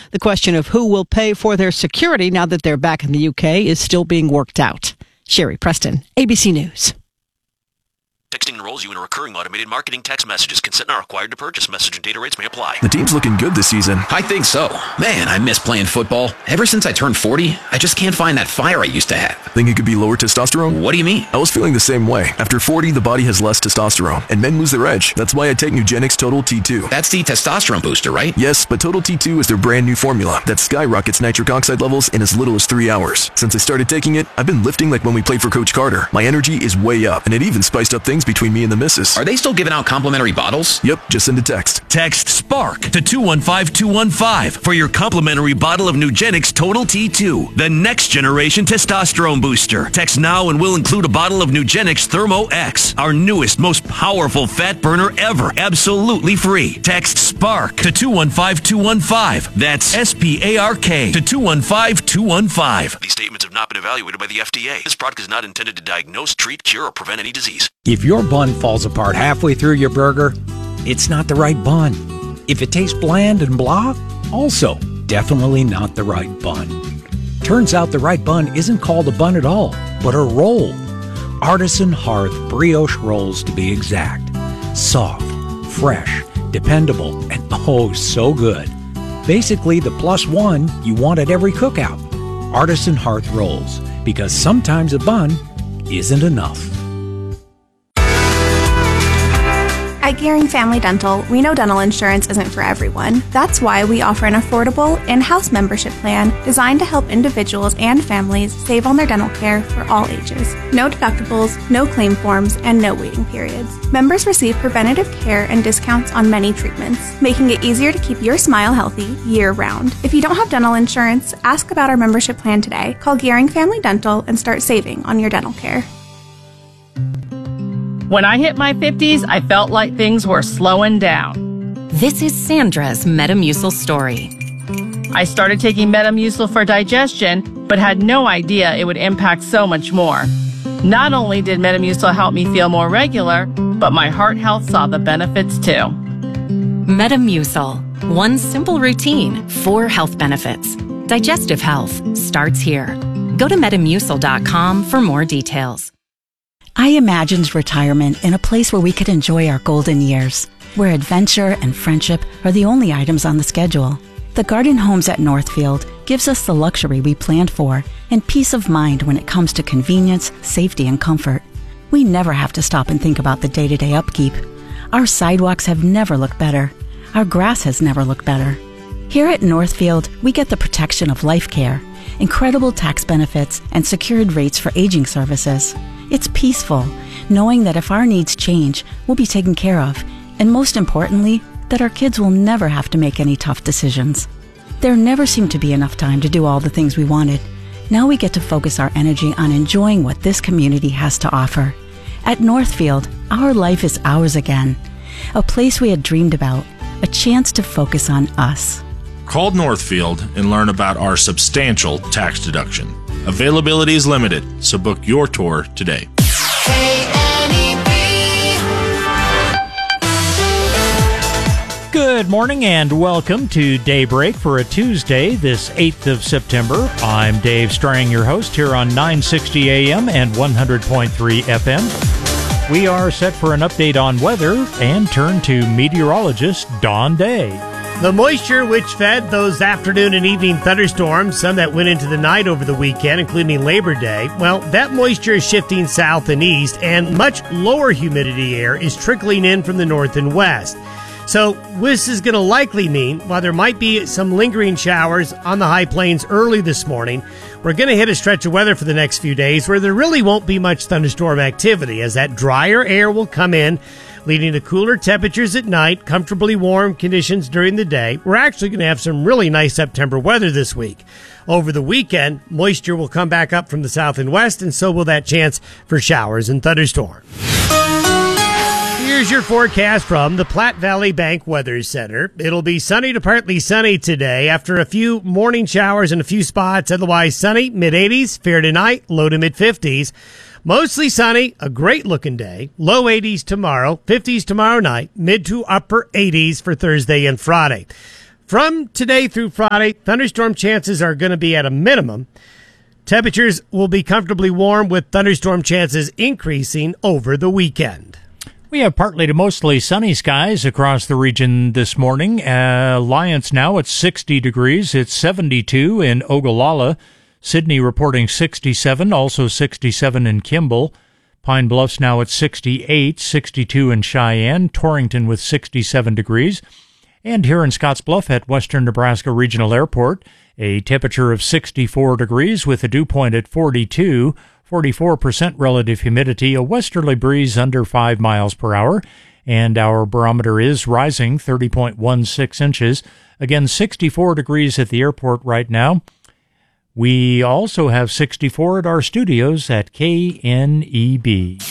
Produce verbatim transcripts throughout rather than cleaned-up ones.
The question of who will pay for their security now that they're back in the U K is still being worked out. Sherry Preston, A B C News. Texting enrolls you in a recurring automated marketing text messages. Consent not required to purchase. Message and data rates may apply. The team's looking good this season. I think so. Man, I miss playing football. Ever since I turned forty, I just can't find that fire I used to have. Think it could be lower testosterone? What do you mean? I was feeling the same way. After forty, the body has less testosterone, and men lose their edge. That's why I take Nugenix Total T two. That's the testosterone booster, right? Yes, but Total T two is their brand new formula that skyrockets nitric oxide levels in as little as three hours. Since I started taking it, I've been lifting like when we played for Coach Carter. My energy is way up, and it even spiced up things between me and the missus. Are they still giving out complimentary bottles? Yep, just send a text. Text SPARK to two one five two one five for your complimentary bottle of Nugenix Total T two, the next generation testosterone booster. Text now and we'll include a bottle of Nugenix Thermo X, our newest, most powerful fat burner ever, absolutely free. Text SPARK to two one five two one five. That's S P A R K to two one five two one five. These statements have not been evaluated by the F D A. This product is not intended to diagnose, treat, cure, or prevent any disease. If your bun falls apart halfway through your burger, it's not the right bun. If it tastes bland and blah, also definitely not the right bun. Turns out the right bun isn't called a bun at all, but a roll. Artisan Hearth brioche rolls, to be exact. Soft, fresh, dependable, and oh so good. Basically the plus one you want at every cookout. Artisan Hearth rolls, because sometimes a bun isn't enough. At Gearing Family Dental, we know dental insurance isn't for everyone. That's why we offer an affordable in-house membership plan designed to help individuals and families save on their dental care for all ages. No deductibles, no claim forms, and no waiting periods. Members receive preventative care and discounts on many treatments, making it easier to keep your smile healthy year-round. If you don't have dental insurance, ask about our membership plan today. Call Gearing Family Dental and start saving on your dental care. When I hit my fifties, I felt like things were slowing down. This is Sandra's Metamucil story. I started taking Metamucil for digestion, but had no idea it would impact so much more. Not only did Metamucil help me feel more regular, but my heart health saw the benefits too. Metamucil. One simple routine, four health benefits. Digestive health starts here. Go to metamucil dot com for more details. I imagined retirement in a place where we could enjoy our golden years, where adventure and friendship are the only items on the schedule. The Garden Homes at Northfield gives us the luxury we planned for and peace of mind when it comes to convenience, safety, and comfort. We never have to stop and think about the day-to-day upkeep. Our sidewalks have never looked better. Our grass has never looked better. Here at Northfield, we get the protection of life care, incredible tax benefits, and secured rates for aging services. It's peaceful, knowing that if our needs change, we'll be taken care of, and most importantly, that our kids will never have to make any tough decisions. There never seemed to be enough time to do all the things we wanted. Now we get to focus our energy on enjoying what this community has to offer. At Northfield, our life is ours again. A place we had dreamed about, a chance to focus on us. Call Northfield and learn about our substantial tax deduction. Availability is limited, so book your tour today. Good morning and welcome to Daybreak for a Tuesday, this eighth of September. I'm Dave Strang, your host here on nine sixty A M and one hundred point three F M. We are set for an update on weather and turn to meteorologist Don Day. The moisture which fed those afternoon and evening thunderstorms, some that went into the night over the weekend, including Labor Day, well, that moisture is shifting south and east, and much lower humidity air is trickling in from the north and west. So this is going to likely mean, while there might be some lingering showers on the high plains early this morning, we're going to hit a stretch of weather for the next few days where there really won't be much thunderstorm activity, as that drier air will come in, leading to cooler temperatures at night, comfortably warm conditions during the day. We're actually going to have some really nice September weather this week. Over the weekend, moisture will come back up from the south and west, and so will that chance for showers and thunderstorms. Here's your forecast from the Platte Valley Bank Weather Center. It'll be sunny to partly sunny today after a few morning showers in a few spots. Otherwise sunny, mid eighties, fair tonight, low to mid fifties. Mostly sunny, a great-looking day. Low eighties tomorrow, fifties tomorrow night, mid to upper eighties for Thursday and Friday. From today through Friday, thunderstorm chances are going to be at a minimum. Temperatures will be comfortably warm with thunderstorm chances increasing over the weekend. We have partly to mostly sunny skies across the region this morning. Uh, Alliance now at sixty degrees. It's seventy-two in Ogallala. Sydney reporting sixty-seven, also sixty-seven in Kimball. Pine Bluffs now at sixty-eight, sixty-two in Cheyenne. Torrington with sixty-seven degrees. And here in Scottsbluff at Western Nebraska Regional Airport, a temperature of sixty-four degrees with a dew point at forty-two, forty-four percent relative humidity, a westerly breeze under five miles per hour, and our barometer is rising thirty point one six inches. Again, sixty-four degrees at the airport right now. We also have sixty-four at our studios at K N E B.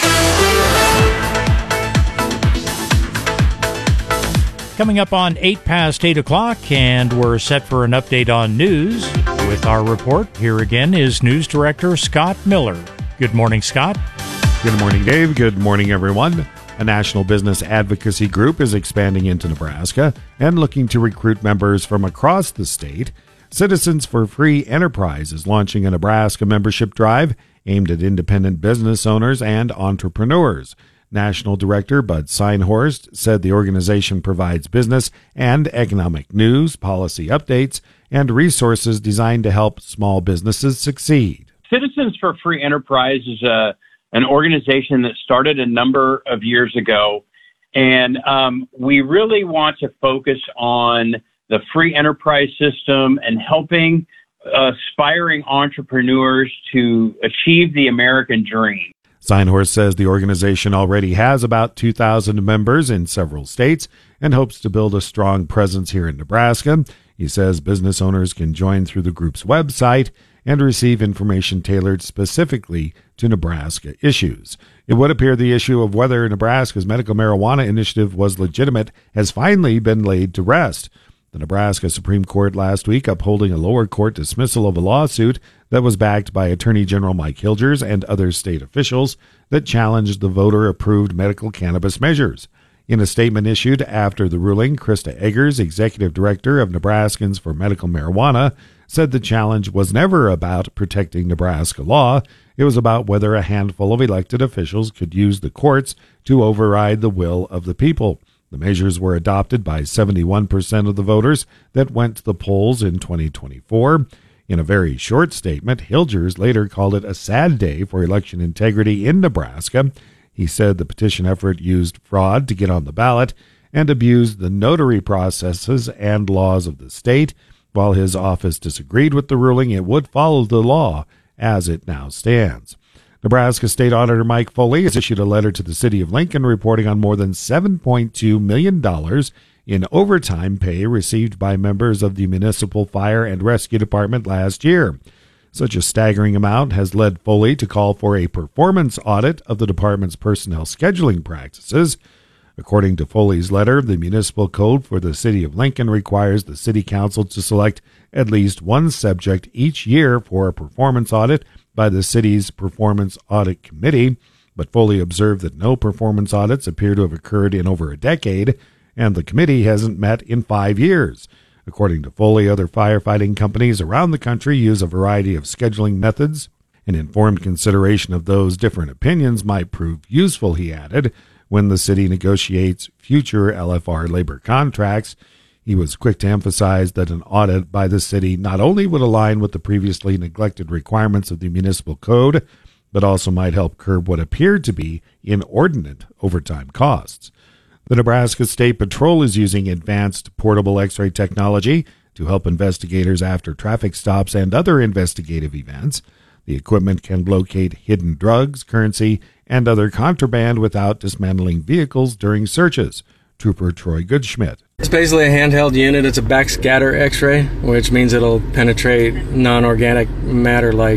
Coming up on eight past eight o'clock, and we're set for an update on news. With our report, here again is News Director Scott Miller. Good morning, Scott. Good morning, Dave. Good morning, everyone. A national business advocacy group is expanding into Nebraska and looking to recruit members from across the state. Citizens for Free Enterprise is launching a Nebraska membership drive aimed at independent business owners and entrepreneurs. National Director Bud Seinhorst said the organization provides business and economic news, policy updates, and resources designed to help small businesses succeed. Citizens for Free Enterprise is a, an organization that started a number of years ago, and um, we really want to focus on the free enterprise system and helping aspiring entrepreneurs to achieve the American dream. Seinhorst says the organization already has about two thousand members in several states and hopes to build a strong presence here in Nebraska. He says business owners can join through the group's website and receive information tailored specifically to Nebraska issues. It would appear the issue of whether Nebraska's medical marijuana initiative was legitimate has finally been laid to rest. The Nebraska Supreme Court last week upholding a lower court dismissal of a lawsuit that was backed by Attorney General Mike Hilgers and other state officials that challenged the voter-approved medical cannabis measures. In a statement issued after the ruling, Krista Eggers, executive director of Nebraskans for Medical Marijuana, said the challenge was never about protecting Nebraska law. It was about whether a handful of elected officials could use the courts to override the will of the people. The measures were adopted by seventy-one percent of the voters that went to the polls in twenty twenty-four. In a very short statement, Hilgers later called it a sad day for election integrity in Nebraska. He said the petition effort used fraud to get on the ballot and abused the notary processes and laws of the state. While his office disagreed with the ruling, it would follow the law as it now stands. Nebraska State Auditor Mike Foley has issued a letter to the city of Lincoln reporting on more than seven point two million dollars in overtime pay received by members of the Municipal Fire and Rescue Department last year. Such a staggering amount has led Foley to call for a performance audit of the department's personnel scheduling practices. According to Foley's letter, the municipal code for the city of Lincoln requires the city council to select at least one subject each year for a performance audit by the city's Performance Audit Committee, but Foley observed that no performance audits appear to have occurred in over a decade, and the committee hasn't met in five years. According to Foley, other firefighting companies around the country use a variety of scheduling methods. An informed consideration of those different opinions might prove useful, he added, when the city negotiates future L F R labor contracts. He was quick to emphasize that an audit by the city not only would align with the previously neglected requirements of the municipal code, but also might help curb what appeared to be inordinate overtime costs. The Nebraska State Patrol is using advanced portable X-ray technology to help investigators after traffic stops and other investigative events. The equipment can locate hidden drugs, currency, and other contraband without dismantling vehicles during searches. Trooper Troy Goodschmidt. It's basically a handheld unit. It's a backscatter X-ray, which means it'll penetrate non-organic matter like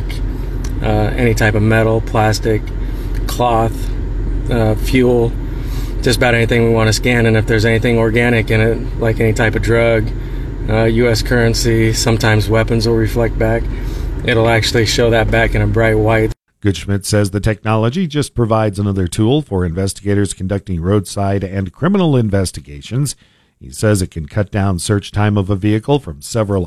uh, any type of metal, plastic, cloth, uh, fuel, just about anything we want to scan. And if there's anything organic in it, like any type of drug, uh, U S currency, sometimes weapons will reflect back. It'll actually show that back in a bright white. Goodschmidt says the technology just provides another tool for investigators conducting roadside and criminal investigations. He says it can cut down search time of a vehicle from several